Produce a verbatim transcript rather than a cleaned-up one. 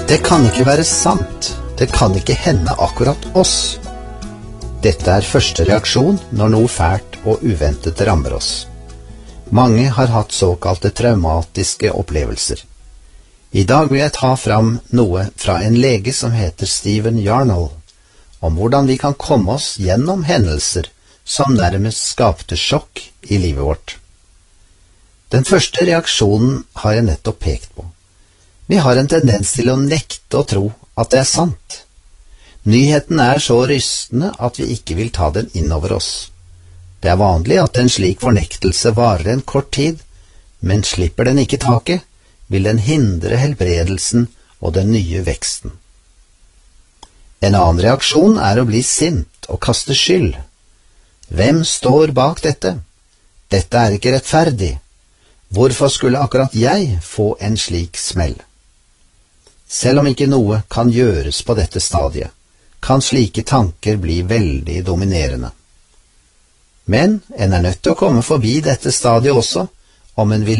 Det kan ikke være sant. Det kan ikke hende akkurat oss. Dette er første reaksjon når noe fælt og uventet rammer oss. Mange har hatt såkalte traumatiske opplevelser. I dag vil jeg ta fram noe fra en lege som heter Stephen Yarnall, om hvordan vi kan komme oss gjennom hendelser som nærmest skapte sjokk i livet vårt. Den første reaksjonen har jeg nettopp pekt på. Vi har en tendens til å nekte å tro at det er sant. Nyheten er så rystende at vi ikke vil ta den inn over oss. Det er vanlig at en slik fornektelse varer en kort tid, men slipper den ikke taket, vil den hindre helbredelsen og den nye veksten. En annen reaksjon er å bli sint og kaste skyld. Hvem står bak dette? Dette er ikke rettferdig. Hvorfor skulle akkurat jeg få en slik smell? Selv om ikke noe kan gjøres på dette stadiet, kan slike tanker bli veldig dominerende. Men en er nødt til å komme forbi dette stadiet også, om en vil